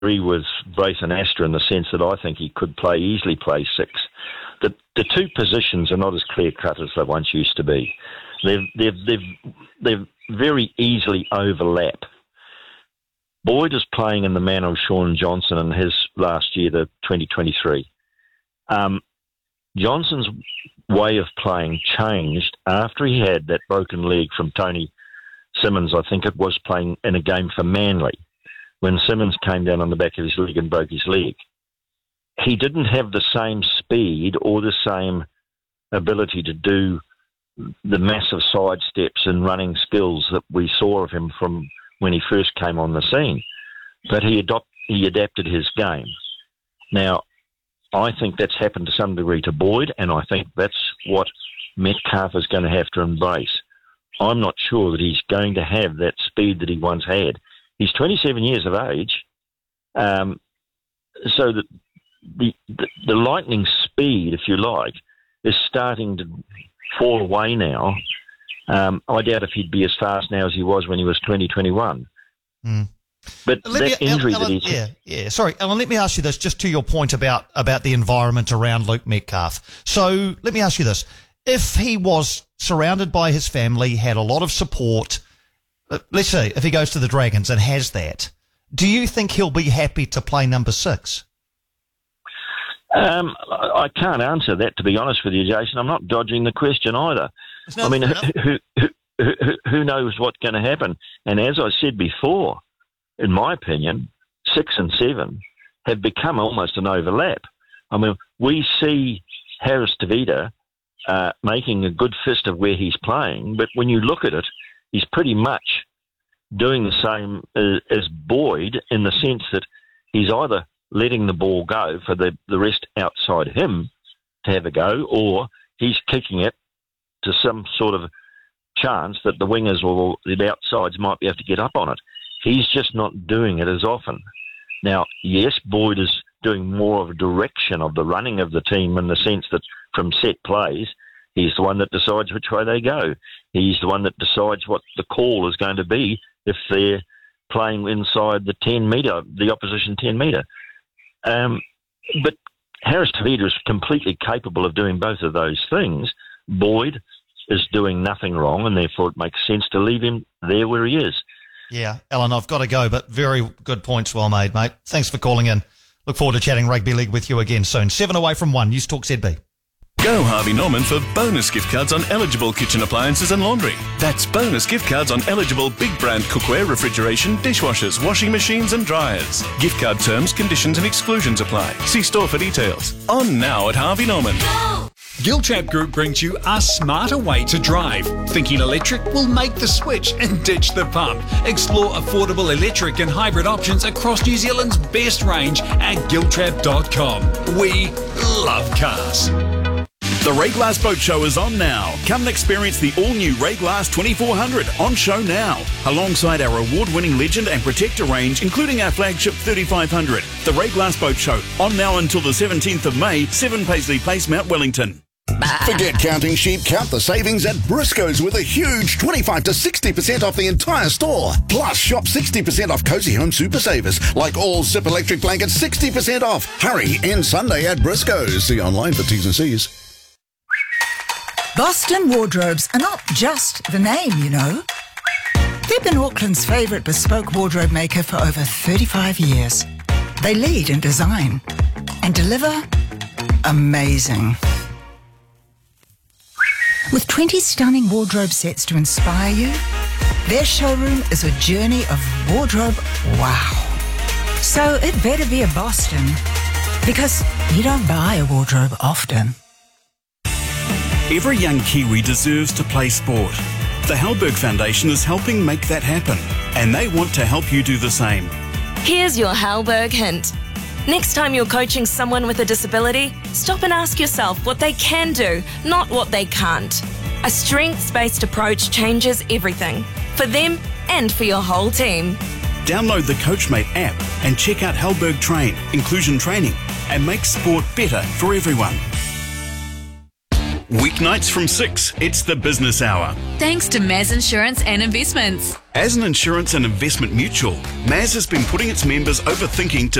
agree with Braith and Astor in the sense that I think he could easily play 6. The two positions are not as clear-cut as they once used to be. They've very easily overlap. Boyd is playing in the manner of Sean Johnson in his last year, the 2023. Johnson's way of playing changed after he had that broken leg from Tony Simmons, I think it was, playing in a game for Manly, when Simmons came down on the back of his leg and broke his leg. He didn't have the same speed or the same ability to do the massive side steps and running skills that we saw of him from when he first came on the scene. But he adapted his game. Now, I think that's happened to some degree to Boyd, and I think that's what Metcalf is going to have to embrace. I'm not sure that he's going to have that speed that he once had. He's 27 years of age, so that the lightning speed, if you like, is starting to fall away now. I doubt if he'd be as fast now as he was when he was 2021. But that injury Alan, that he's... Yeah. Sorry, Alan, let me ask you this, just to your point about the environment around Luke Metcalf. So let me ask you this. If he was surrounded by his family, had a lot of support, let's say if he goes to the Dragons and has that, do you think he'll be happy to play number 6? I can't answer that, to be honest with you, Jason. I'm not dodging the question either. I mean, who knows what's going to happen? And as I said before, in my opinion, 6 and 7 have become almost an overlap. I mean, we see Harris Tavita making a good fist of where he's playing, but when you look at it, he's pretty much doing the same as Boyd in the sense that he's either letting the ball go for the rest outside him to have a go, or he's kicking it to some sort of chance that the wingers or the outsides might be able to get up on it. He's just not doing it as often. Now, yes, Boyd is doing more of a direction of the running of the team in the sense that from set plays, he's the one that decides which way they go. He's the one that decides what the call is going to be if they're playing inside the 10-metre, the opposition 10-metre. But Harris Tavita is completely capable of doing both of those things. Boyd is doing nothing wrong, and therefore it makes sense to leave him there where he is. Yeah, Alan, I've got to go, but very good points well made, mate. Thanks for calling in. Look forward to chatting rugby league with you again soon. 7 away from 1, News Talk ZB. Go Harvey Norman for bonus gift cards on eligible kitchen appliances and laundry. That's bonus gift cards on eligible big brand cookware, refrigeration, dishwashers, washing machines and dryers. Gift card terms, conditions and exclusions apply. See store for details. On now at Harvey Norman. Giltrap Group brings you a smarter way to drive. Thinking electric? Will make the switch and ditch the pump. Explore affordable electric and hybrid options across New Zealand's best range at giltrap.com. We love cars. The Ray Glass Boat Show is on now. Come and experience the all-new Ray Glass 2400 on show now, alongside our award-winning Legend and Protector range, including our flagship 3500. The Ray Glass Boat Show, on now until the 17th of May, 7 Paisley Place, Mount Wellington. Forget counting sheep, count the savings at Briscoe's with a huge 25 to 60% off the entire store. Plus, shop 60% off Cozy Home Super Savers, like all Zip electric blankets, 60% off. Hurry, end Sunday at Briscoe's. See online for T's and C's. Boston Wardrobes are not just the name, you know. They've been Auckland's favourite bespoke wardrobe maker for over 35 years. They lead in design and deliver amazing. With 20 stunning wardrobe sets to inspire you, their showroom is a journey of wardrobe wow. So it better be a Boston, because you don't buy a wardrobe often. Every young Kiwi deserves to play sport. The Halberg Foundation is helping make that happen, and they want to help you do the same. Here's your Halberg hint. Next time you're coaching someone with a disability, stop and ask yourself what they can do, not what they can't. A strengths-based approach changes everything, for them and for your whole team. Download the Coachmate app and check out Halberg Train, inclusion training, and make sport better for everyone. Weeknights from 6, it's the Business Hour. Thanks to Maz Insurance and Investments. As an insurance and investment mutual, Maz has been putting its members overthinking to